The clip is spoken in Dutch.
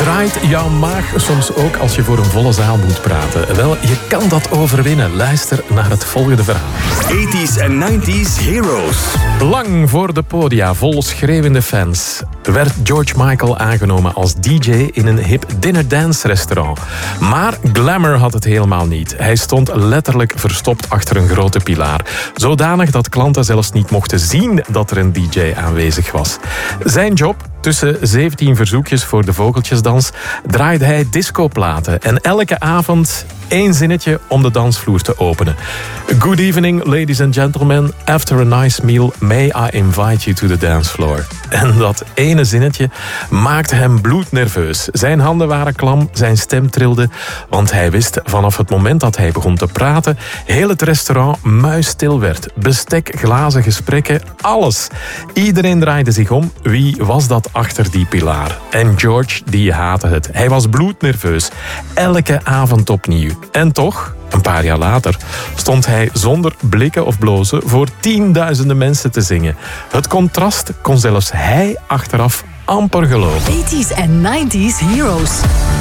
Draait jouw maag soms ook als je voor een volle zaal moet praten? Wel, je kan dat overwinnen. Luister naar het volgende verhaal. 80s en 90s heroes. Lang voor de podia, vol schreeuwende fans, werd George Michael aangenomen als DJ in een hip dinner-dance restaurant. Maar glamour had het helemaal niet. Hij stond letterlijk verstopt achter een grote pilaar. Zodanig dat klanten zelfs niet mochten zien dat er een DJ aanwezig was. Zijn job? Tussen 17 verzoekjes voor de vogeltjesdans draaide hij discoplaten. En elke avond 1 zinnetje om de dansvloer te openen. Good evening, ladies and gentlemen. After a nice meal, may I invite you to the dance floor. En dat ene zinnetje maakte hem bloednerveus. Zijn handen waren klam, zijn stem trilde. Want hij wist vanaf het moment dat hij begon te praten, heel het restaurant muisstil werd. Bestek, glazen, gesprekken, alles. Iedereen draaide zich om. Wie was dat achter die pilaar? En George, die haatte het. Hij was bloednerveus. Elke avond opnieuw. En toch, een paar jaar later, stond hij zonder blikken of blozen voor tienduizenden mensen te zingen. Het contrast kon zelfs hij achteraf amper geloven. 80s en 90s heroes.